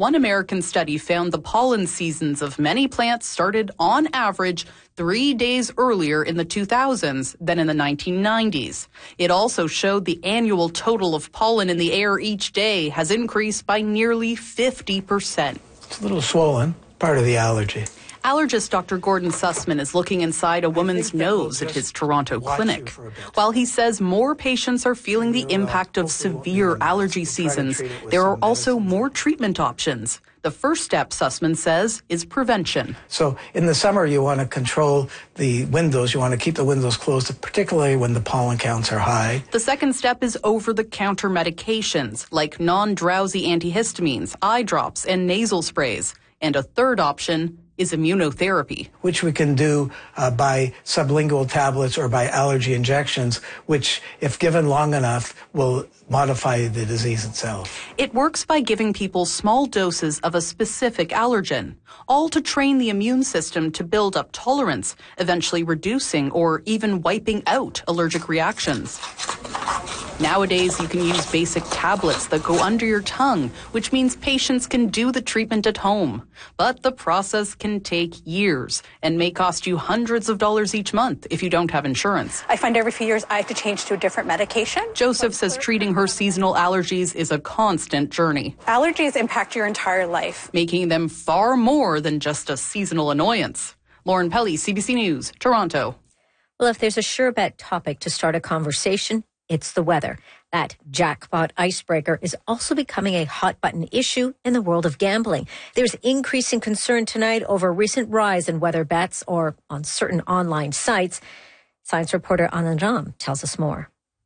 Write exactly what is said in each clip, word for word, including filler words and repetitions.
One American study found the pollen seasons of many plants started, on average, three days earlier in the two thousands than in the nineteen nineties. It also showed the annual total of pollen in the air each day has increased by nearly fifty percent. It's a little swollen, part of the allergy. Allergist Doctor Gordon Sussman is looking inside a woman's nose at his Toronto clinic. While he says more patients are feeling the impact of severe allergy seasons, there are also more treatment options. The first step, Sussman says, is prevention. So in the summer, you want to control the windows. You want to keep the windows closed, particularly when the pollen counts are high. The second step is over-the-counter medications, like non-drowsy antihistamines, eye drops, and nasal sprays. And a third option is immunotherapy, which we can do uh, by sublingual tablets or by allergy injections, which, if given long enough, will modify the disease itself. It works by giving people small doses of a specific allergen, all to train the immune system to build up tolerance, eventually reducing or even wiping out allergic reactions. Nowadays, you can use basic tablets that go under your tongue, which means patients can do the treatment at home. But the process can take years and may cost you hundreds of dollars each month if you don't have insurance. I find every few years I have to change to a different medication. Joseph says treating her seasonal allergies is a constant journey. Allergies impact your entire life, making them far more than just a seasonal annoyance. Lauren Pelly, C B C News, Toronto. Well, if there's a sure bet topic to start a conversation, it's the weather. That jackpot icebreaker is also becoming a hot button issue in the world of gambling. There's increasing concern tonight over a recent rise in weather bets or on certain online sites. Science reporter Anand Ram tells us more.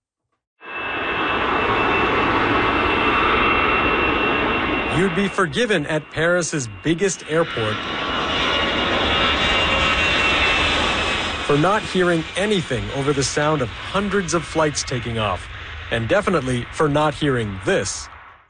You'd be forgiven at Paris's biggest airport for not hearing anything over the sound of hundreds of flights taking off. And definitely for not hearing this.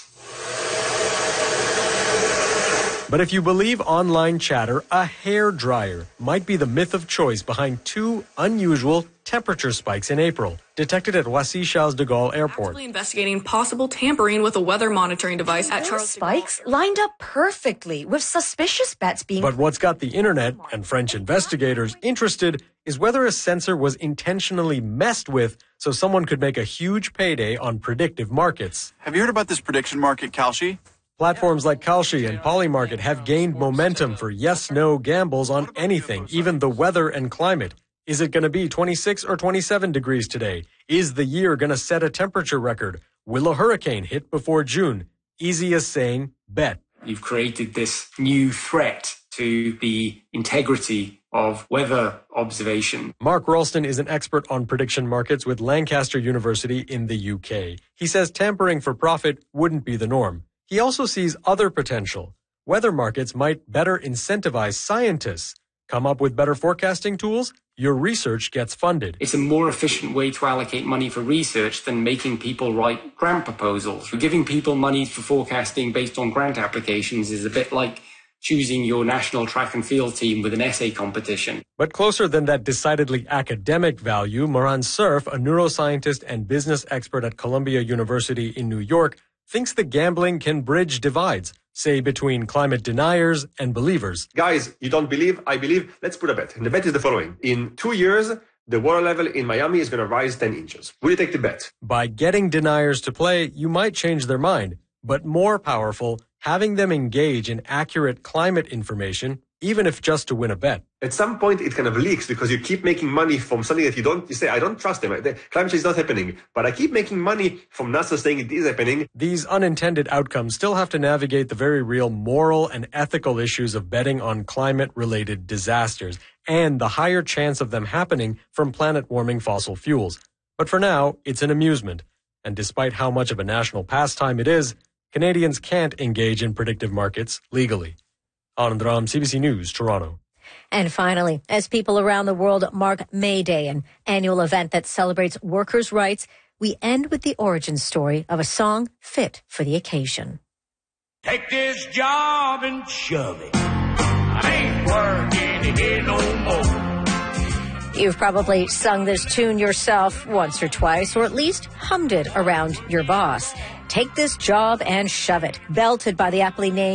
But if you believe online chatter, a hairdryer might be the myth of choice behind two unusual temperature spikes in April, detected at Roissy-Charles de Gaulle Airport. Actively investigating possible tampering with a weather monitoring device at Charles de Gaulle. Spikes lined up perfectly with suspicious bets being... But what's got the internet and French investigators interested is whether a sensor was intentionally messed with so someone could make a huge payday on predictive markets. Have you heard about this prediction market, Kalshi? Platforms like Kalshi and Polymarket have gained momentum for yes-no gambles on anything, even the weather and climate. Is it going to be twenty-six or twenty-seven degrees today? Is the year going to set a temperature record? Will a hurricane hit before June? Easy as saying, bet. You've created this new threat to the integrity of weather observation. Mark Ralston is an expert on prediction markets with Lancaster University in the U K. He says tampering for profit wouldn't be the norm. He also sees other potential. Weather markets might better incentivize scientists. Come up with better forecasting tools, your research gets funded. It's a more efficient way to allocate money for research than making people write grant proposals. Giving people money for forecasting based on grant applications is a bit like choosing your national track and field team with an essay competition. But closer than that decidedly academic value, Moran Cerf, a neuroscientist and business expert at Columbia University in New York, thinks the gambling can bridge divides, say between climate deniers and believers. Guys, you don't believe, I believe, let's put a bet. And the bet is the following. In two years, the water level in Miami is going to rise ten inches. Will you take the bet? By getting deniers to play, you might change their mind. But more powerful, having them engage in accurate climate information, even if just to win a bet. At some point, it kind of leaks because you keep making money from something that you don't, you say, I don't trust them. The climate change is not happening. But I keep making money from NASA saying it is happening. These unintended outcomes still have to navigate the very real moral and ethical issues of betting on climate-related disasters and the higher chance of them happening from planet-warming fossil fuels. But for now, it's an amusement. And despite how much of a national pastime it is, Canadians can't engage in predictive markets legally. Anand Ram, C B C News, Toronto. And finally, as people around the world mark May Day, an annual event that celebrates workers' rights, we end with the origin story of a song fit for the occasion. Take this job and shove it. I ain't working here no more. You've probably sung this tune yourself once or twice, or at least hummed it around your boss. Take this job and shove it, belted by the aptly named